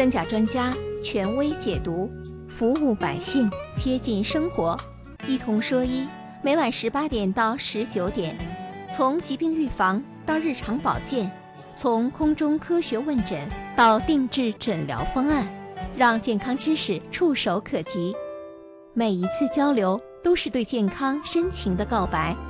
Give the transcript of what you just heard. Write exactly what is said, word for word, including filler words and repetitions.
三甲专家权威解读，服务百姓，贴近生活，一同说医。每晚十八点到十九点，从疾病预防到日常保健，从空中科学问诊到定制诊疗方案，让健康知识触手可及。每一次交流都是对健康深情的告白。